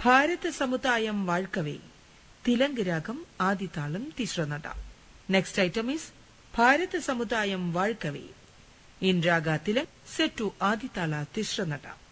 ഭാരത സമുദായം വാഴ്ക്കവേ. തിലങ്ക് രാഗം ആദിതാളം തിസ്രനട. Next item is ഭാരത സമുദായം വാഴ്ക്കവേ. In Raga Tilang set to Aditala Tisranata.